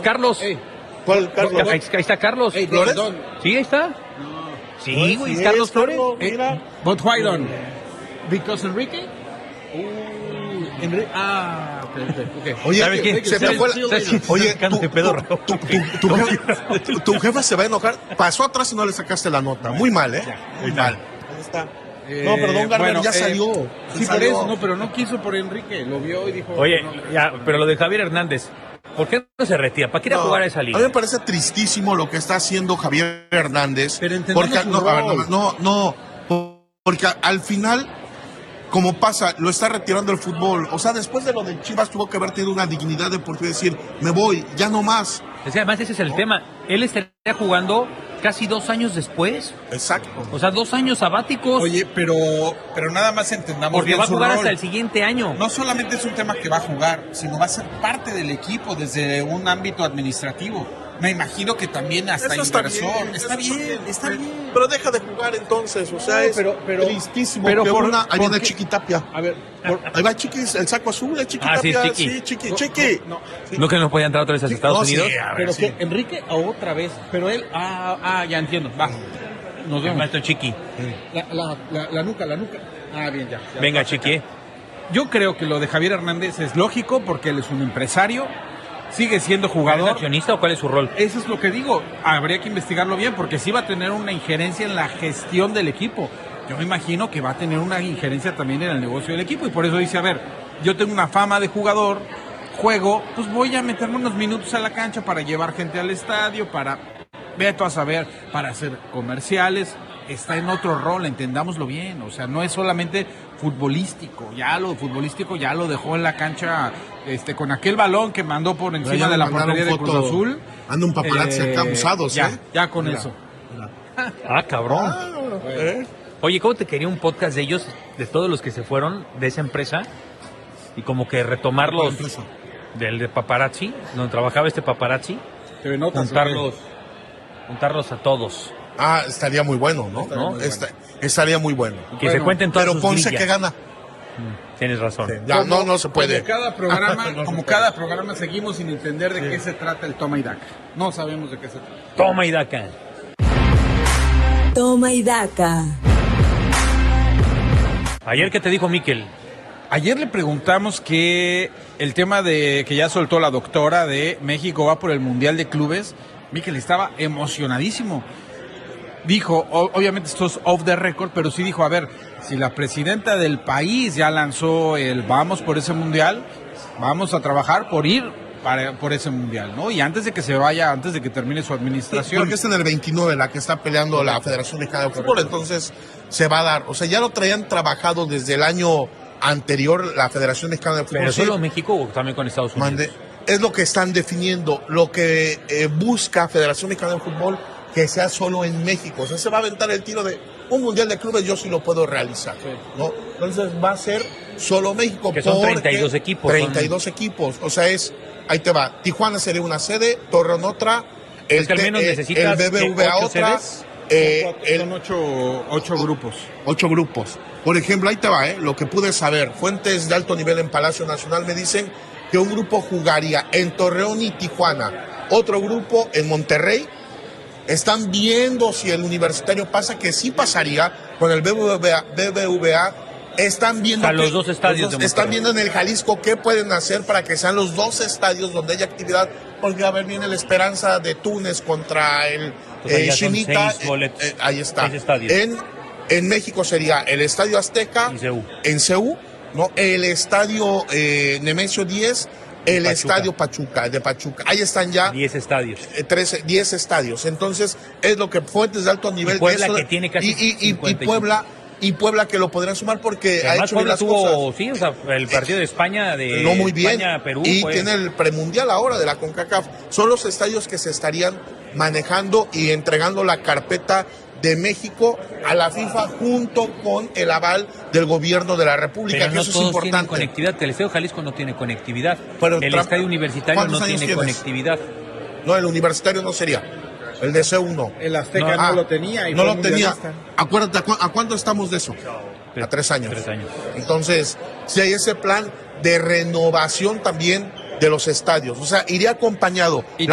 Carlos. ¿Cuál, Carlos? Ahí está Carlos. ¿Flores? Sí, ahí está. Sí, güey, Carlos Flores. Mira. But why don't? Because Enrique? Okay. Oye, ¿Sabe qué? se me fue la... Oye, tu jefa se va a enojar. Pasó atrás y no le sacaste la nota. Muy mal, ¿eh? Muy mal. Ahí está. No, perdón, Garber, ya salió. Sí, por Salió. eso, no, pero no quiso por Enrique. Lo vio y dijo... Oye, no. ya, pero lo de Javier Hernández, ¿por qué no se retira? ¿Para qué ir a jugar a esa A mí liga? me parece tristísimo lo que está haciendo Javier Hernández. Pero entendemos porque, su no, a ver, rol. porque al final, como pasa, lo está retirando el fútbol. O sea, después de lo de Chivas tuvo que haber tenido una dignidad de por qué decir, me voy, ya no más. Es que además ese es el tema. Él estaría jugando casi 2 años después. Exacto. O sea, 2 años sabáticos. Oye, pero nada más entendamos porque bien va a su jugar rol. hasta el siguiente año. No solamente es un tema que va a jugar, sino va a ser parte del equipo desde un ámbito administrativo. Me imagino que también hasta Eso está inversor. bien, Está bien. Pero deja de jugar entonces, o sea, No, es pero- tristísimo. pero que por- ahí viene porque- Chiquitapia. A ver, Ahí va Chiqui, el saco azul, el Ah, sí, Chiquitapia. Chiqui. Sí, Chiqui. no. ¿No que no podía entrar otra vez a Estados No, Unidos? sí, a ver, Pero sí. que Enrique otra vez, pero él, ya entiendo, va. Nos El vemos. maestro Chiqui. La nuca. Ah, bien, ya. Venga, Chiqui. Yo creo que lo de Javier Hernández es lógico porque él es un empresario, sigue siendo ¿Es jugador. accionista o cuál es su rol? Eso es lo que digo, habría que investigarlo bien porque sí va a tener una injerencia en la gestión del equipo. Yo me imagino que va a tener una injerencia también en el negocio del equipo y por eso dice, a ver, yo tengo una fama de jugador, juego, pues voy a meterme unos minutos a la cancha para llevar gente al estadio, para, veto a saber, para hacer comerciales. Está en otro rol, entendámoslo bien, o sea, no es solamente futbolístico, ya lo futbolístico ya lo dejó en la cancha con aquel balón que mandó por encima Ya de la mandaron portería de Cruz foto. Azul. Anda un paparazzi acá abusados, ya, ¿eh? ya con Mira. eso. Ah, cabrón. ¿Eh? Oye, ¿cómo te quería un podcast de ellos, de todos los que se fueron de esa empresa? Y como que retomarlos del de paparazzi, donde trabajaba este paparazzi, TV Notas, juntarlos a todos. Ah, estaría muy bueno, ¿no? Estaría muy bueno. Estaría muy bueno. Y que se cuenten todas Pero sus Ponce grillas. que gana. Tienes razón. Ya, no se puede. Como cada programa seguimos sin entender de qué se trata el toma y daca. No sabemos de qué se trata. Toma y daca. Toma y daca. Ayer, ¿qué te dijo Miquel? Ayer le preguntamos que el tema de que ya soltó la doctora de México va por el Mundial de Clubes. Miquel estaba emocionadísimo. Dijo, obviamente esto es off the record, pero sí dijo, a ver, si la presidenta del país ya lanzó el vamos por ese Mundial, vamos a trabajar por ir por ese Mundial, ¿no? Y antes de que se vaya, antes de que termine su administración. Porque es en el 29 la que está peleando la Federación Mexicana de Fútbol, entonces se va a dar. O sea, ya lo traían trabajado desde el año anterior la Federación Mexicana de Fútbol. ¿Pero Sí, solo México o también con Estados Unidos? mande. Es lo que están definiendo, lo que busca Federación Mexicana de Fútbol, que sea solo en México. O sea, se va a aventar el tiro de un Mundial de Clubes, yo sí lo puedo realizar, ¿no? Entonces va a ser solo México. Que son porque 32 equipos. 32 equipos. O sea, ahí te va. Tijuana sería una sede, Torreón otra, Es que al menos necesitas, el BBVA ¿qué, 8 otra. sedes? Son ocho grupos. 8 grupos. Por ejemplo, ahí te va, lo que pude saber. Fuentes de alto nivel en Palacio Nacional me dicen que un grupo jugaría en Torreón y Tijuana, otro grupo en Monterrey. Están viendo si el Universitario pasa, que sí pasaría con el BBVA. Están viendo O sea, los dos estadios de Monterrey. están viendo en el Jalisco qué pueden hacer para que sean los 2 estadios donde haya actividad, porque a ver, viene la Esperanza de Túnez contra el Entonces, ya son Chinita. 6 boletos, Ahí está. 6 estadios. En México sería el Estadio Azteca, Y CU. en CU, ¿no? El Estadio Nemesio 10, el Pachuca. Estadio Pachuca, de Pachuca. Ahí están ya 10 estadios. 10 estadios. Entonces, es lo que fuentes de alto nivel. Puebla, eso- que tiene casi y 55. Puebla que lo podrían sumar porque ha Además, hecho bien Puebla las tuvo, cosas. sí, o sea, el partido de España, de No muy bien. España, Perú. Y fue- tiene el premundial ahora de la CONCACAF. Son los estadios que se estarían manejando y entregando la carpeta de México a la FIFA junto con el aval del gobierno de la República, Pero que no eso es todos tienen importante. conectividad. El Estadio Jalisco no tiene conectividad. Pero el Trump- Estadio Universitario ¿cuántos no años tiene tienes? conectividad. No, el universitario no sería. El de C1. El Azteca no lo tenía. Y no fue lo tenía. mundialista. Acuérdate, ¿a cuánto estamos de eso? A 3 años. 3 años. Entonces, si hay ese plan de renovación también de los estadios. O sea, iría acompañado. Y